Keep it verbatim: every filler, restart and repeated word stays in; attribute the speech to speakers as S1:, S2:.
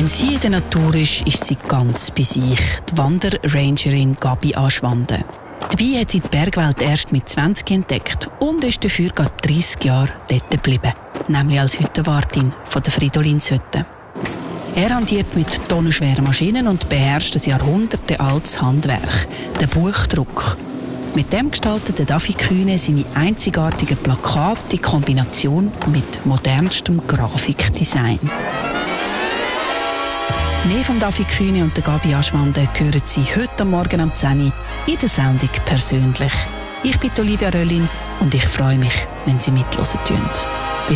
S1: Wenn sie in der Natur ist, ist sie ganz bei sich. Die Wanderrangerin Gabi Aschwande. Dabei hat sie die Bergwelt erst mit zwanzig entdeckt und ist dafür gerade dreissig Jahre dort geblieben. Nämlich als Hüttenwartin von der Fridolinshütte. Er hantiert mit tonnenschweren Maschinen und beherrscht ein jahrhundertealtes Handwerk, den Buchdruck. Mit dem gestaltet Daffy Kühne seine einzigartigen Plakate in Kombination mit modernstem Grafikdesign. Mehr von Daffy Kühne und der Gabi Aschwande hören Sie heute Morgen um zehn Uhr in der Sendung «Persönlich». Ich bin Olivia Röllin und ich freue mich, wenn Sie mithören.